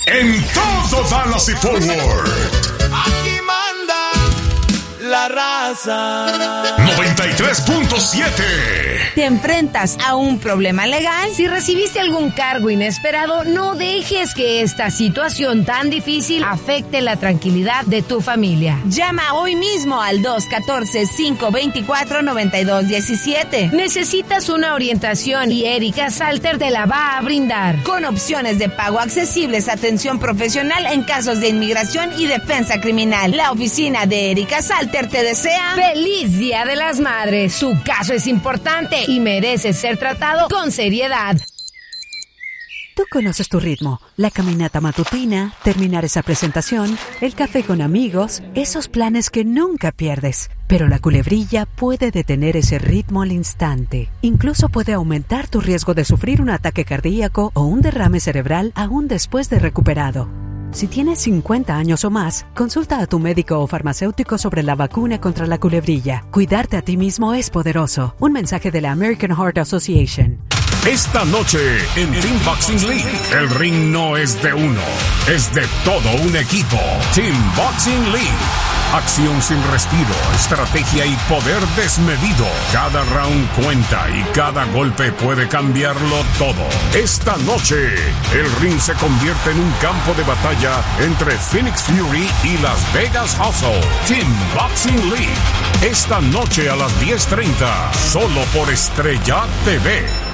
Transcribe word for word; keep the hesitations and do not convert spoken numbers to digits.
en todo Dallas y Fort Worth. Aquí manda la raza. noventa y tres punto siete. ¿Te enfrentas a un problema legal? Si recibiste algún cargo inesperado, no dejes que esta situación tan difícil afecte la tranquilidad de tu familia. Llama hoy mismo al dos uno cuatro, cinco dos cuatro, nueve dos uno siete. Necesitas una orientación y Erika Salter te la va a brindar. Con opciones de pago accesibles, atención profesional en casos de inmigración y defensa criminal. La oficina de Erika Salter te desea ¡Feliz Día de las Madres! Su caso es importante y merece ser tratado con seriedad. Tú conoces tu ritmo, la caminata matutina, terminar esa presentación, el café con amigos, esos planes que nunca pierdes. Pero la culebrilla puede detener ese ritmo al instante. Incluso puede aumentar tu riesgo de sufrir un ataque cardíaco o un derrame cerebral aún después de recuperado. Si tienes cincuenta años o más, consulta a tu médico o farmacéutico sobre la vacuna contra la culebrilla. Cuidarte a ti mismo es poderoso. Un mensaje de la American Heart Association. Esta noche en Team Boxing League, el ring no es de uno, es de todo un equipo. Team Boxing League. Acción sin respiro, estrategia y poder desmedido. Cada round cuenta y cada golpe puede cambiarlo todo. Esta noche, el ring se convierte en un campo de batalla entre Phoenix Fury y Las Vegas Hustle. Team Boxing League. Esta noche a las diez treinta, solo por Estrella T V.